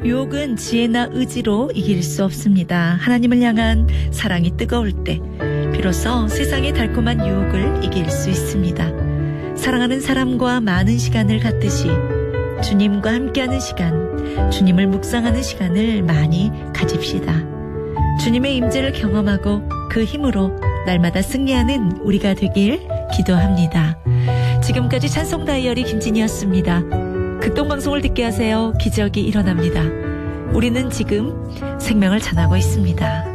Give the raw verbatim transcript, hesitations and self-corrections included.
유혹은 지혜나 의지로 이길 수 없습니다. 하나님을 향한 사랑이 뜨거울 때 비로소 세상의 달콤한 유혹을 이길 수 있습니다. 사랑하는 사람과 많은 시간을 갖듯이 주님과 함께하는 시간, 주님을 묵상하는 시간을 많이 가집시다. 주님의 임재를 경험하고 그 힘으로 날마다 승리하는 우리가 되길 기도합니다. 지금까지 찬송 다이어리 김진이었습니다. 극동방송을 듣게 하세요. 기적이 일어납니다. 우리는 지금 생명을 전하고 있습니다.